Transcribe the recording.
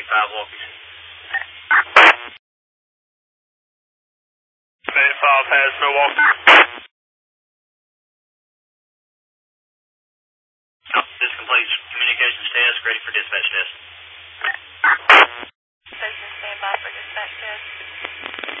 5 Walkies. 5 has Milwaukee. This completes communications task, ready for dispatch test. Station standby for dispatch test.